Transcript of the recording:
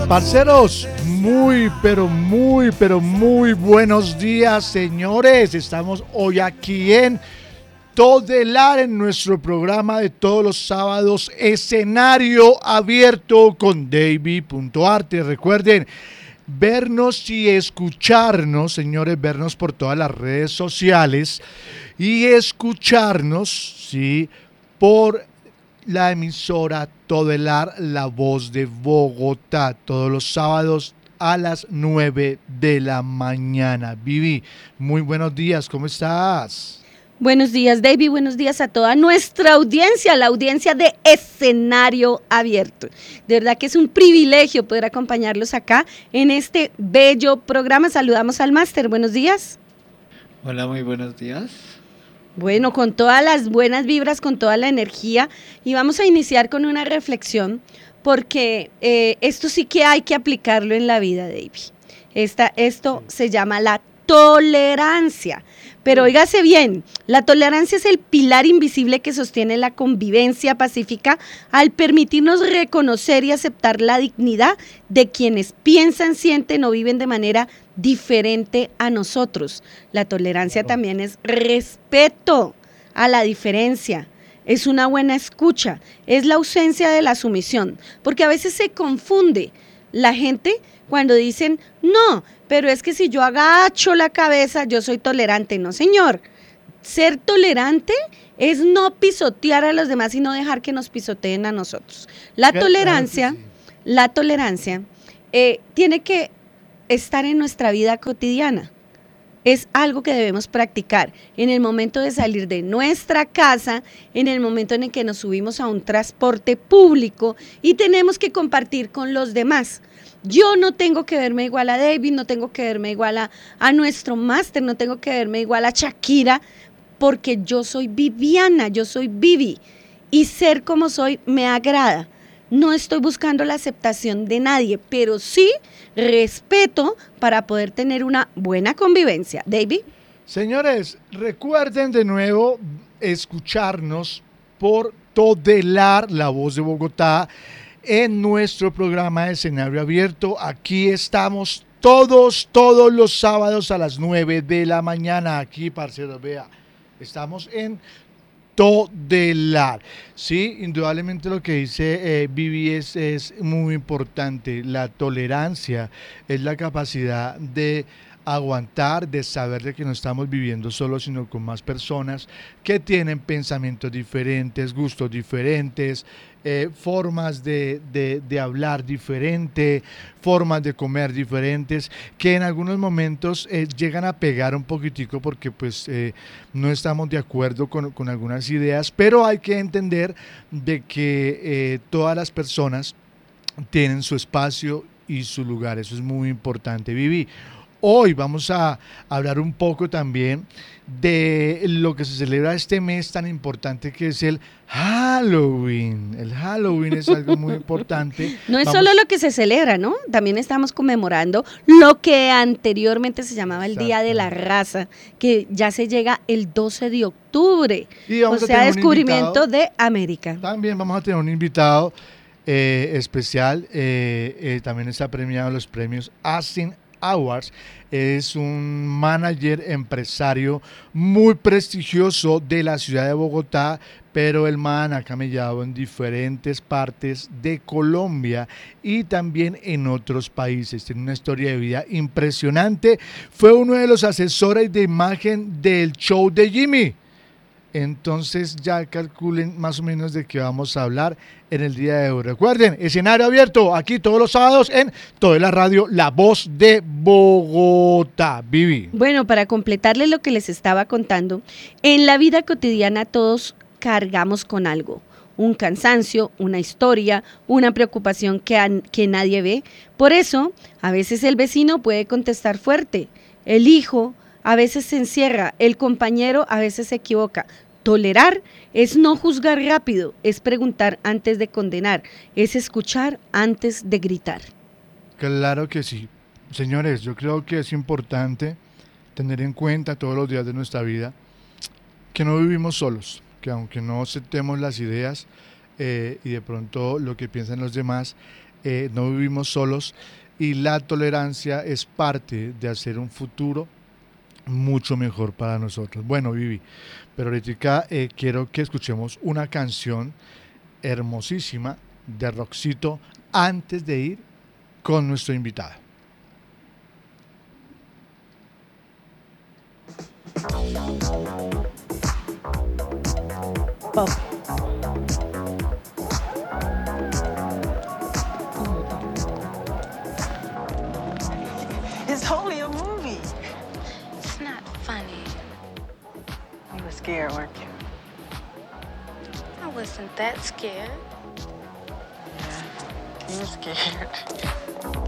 Parceros, muy buenos días, señores. Estamos hoy aquí en Todelar, en nuestro programa de todos los sábados, Escenario Abierto con Davey.arte. Recuerden vernos y escucharnos, señores, vernos por todas las redes sociales y escucharnos, sí, por la emisora Todelar, La Voz de Bogotá, todos los sábados a las 9 de la mañana. Vivi, muy buenos días, ¿cómo estás? Buenos días, David, buenos días a toda nuestra audiencia, la audiencia de Escenario Abierto. De verdad que es un privilegio poder acompañarlos acá en este bello programa. Saludamos al máster, buenos días. Hola, muy buenos días. Bueno, con todas las buenas vibras, con toda la energía, y vamos a iniciar con una reflexión, porque esto sí que hay que aplicarlo en la vida, David. Esto se llama la tolerancia. Pero óigase bien, la tolerancia es el pilar invisible que sostiene la convivencia pacífica al permitirnos reconocer y aceptar la dignidad de quienes piensan, sienten o viven de manera diferente a nosotros. La tolerancia también es respeto a la diferencia. Es una buena escucha, es la ausencia de la sumisión, porque a veces se confunde la gente cuando dicen, no, pero es que si yo agacho la cabeza, yo soy tolerante. No, señor. Ser tolerante es no pisotear a los demás y no dejar que nos pisoteen a nosotros. La tolerancia tiene que estar en nuestra vida cotidiana. Es algo que debemos practicar en el momento de salir de nuestra casa, en el momento en el que nos subimos a un transporte público y tenemos que compartir con los demás. Yo no tengo que verme igual a David, no tengo que verme igual a nuestro máster, no tengo que verme igual a Shakira, porque yo soy Viviana, yo soy Vivi, y ser como soy me agrada. No estoy buscando la aceptación de nadie, pero sí respeto para poder tener una buena convivencia. David. Señores, recuerden de nuevo escucharnos por Todelar, La Voz de Bogotá, en nuestro programa de Escenario Abierto. Aquí estamos todos los sábados a las 9 de la mañana. Aquí, parceros, vea, estamos en Todelar. Sí, indudablemente lo que dice Vivi es muy importante. La tolerancia es la capacidad de aguantar, de saber de que no estamos viviendo solos, sino con más personas que tienen pensamientos diferentes, gustos diferentes, formas de hablar diferente, formas de comer diferentes, que en algunos momentos llegan a pegar un poquitico porque pues no estamos de acuerdo con algunas ideas, pero hay que entender de que todas las personas tienen su espacio y su lugar. Eso es muy importante, Vivi. Hoy vamos a hablar un poco también de lo que se celebra este mes tan importante que es el Halloween. El Halloween es algo muy importante. No es solo lo que se celebra, ¿no? También estamos conmemorando lo que anteriormente se llamaba el Día de la Raza, que ya se llega el 12 de octubre, o sea, descubrimiento de América. También vamos a tener un invitado especial, también está premiado en los premios Astin Awards. Es un manager empresario muy prestigioso de la ciudad de Bogotá, pero el man ha camellado en diferentes partes de Colombia y también en otros países. Tiene una historia de vida impresionante. Fue uno de los asesores de imagen del show de Jimmy. Entonces ya calculen más o menos de qué vamos a hablar en el día de hoy. Recuerden, Escenario Abierto, aquí todos los sábados en Todelar Radio, La Voz de Bogotá. Vivi. Bueno, para completarles lo que les estaba contando, en la vida cotidiana todos cargamos con algo. Un cansancio, una historia, una preocupación que nadie ve. Por eso, a veces el vecino puede contestar fuerte, el hijo a veces se encierra, el compañero a veces se equivoca. Tolerar es no juzgar rápido, es preguntar antes de condenar, es escuchar antes de gritar. Claro que sí. Señores, yo creo que es importante tener en cuenta todos los días de nuestra vida que no vivimos solos, que aunque no aceptemos las ideas y de pronto lo que piensan los demás, no vivimos solos y la tolerancia es parte de hacer un futuro mucho mejor para nosotros. Bueno, Vivi, pero ahorita quiero que escuchemos una canción hermosísima de Roxito antes de ir con nuestro invitado. Pop. It's only a movie. It's not funny. You were scared, weren't you? I wasn't that scared. Yeah, you were scared.